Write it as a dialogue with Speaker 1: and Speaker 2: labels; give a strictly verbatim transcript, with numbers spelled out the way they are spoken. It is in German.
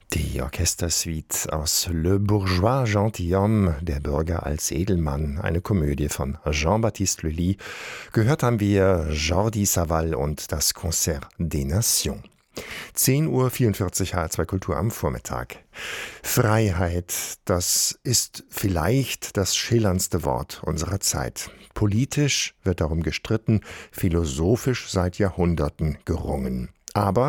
Speaker 1: Die Orchestersuite aus Le Bourgeois Gentilhomme, der Bürger als Edelmann, eine Komödie von Jean-Baptiste Lully. Gehört haben wir Jordi Savall und das Concert des Nations. zehn Uhr vierundvierzig H R zwei Kultur am Vormittag. Freiheit, das ist vielleicht das schillerndste Wort unserer Zeit. Politisch wird darum gestritten, philosophisch seit Jahrhunderten gerungen. Aber